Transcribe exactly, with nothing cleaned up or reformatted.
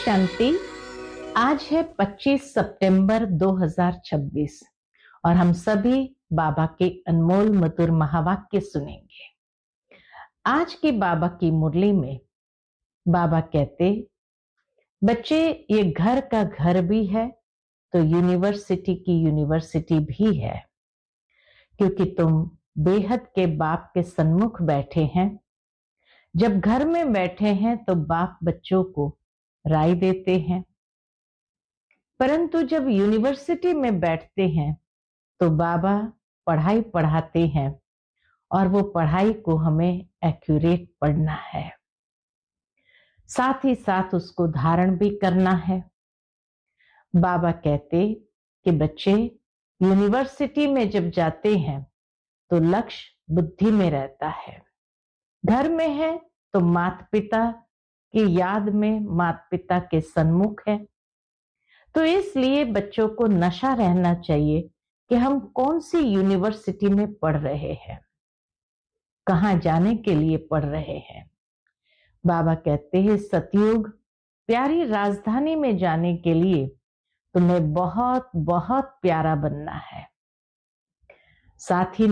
शांति। आज है पच्चीस सितंबर दो हज़ार छब्बीस और हम सभी बाबा के अनमोल मधुर महावाक्य सुनेंगे। आज की बाबा की मुरली में बाबा कहते, बच्चे ये घर का घर भी है तो यूनिवर्सिटी की यूनिवर्सिटी भी है, क्योंकि तुम बेहद के बाप के सन्मुख बैठे हैं। जब घर में बैठे हैं तो बाप बच्चों को राय देते हैं, परंतु जब यूनिवर्सिटी में बैठते हैं तो बाबा पढ़ाई पढ़ाते हैं और वो पढ़ाई को हमें एक्यूरेट पढ़ना है, साथ ही साथ उसको धारण भी करना है। बाबा कहते कि बच्चे यूनिवर्सिटी में जब जाते हैं तो लक्ष्य बुद्धि में रहता है, घर में है तो माता पिता की याद में माता पिता के सन्मुख है। तो इसलिए बच्चों को नशा रहना चाहिए कि हम कौन सी यूनिवर्सिटी में पढ़ रहे हैं, कहां जाने के लिए पढ़ रहे हैं। बाबा कहते हैं सतयुग प्यारी राजधानी में जाने के लिए तुम्हें बहुत बहुत प्यारा बनना है। साथ ही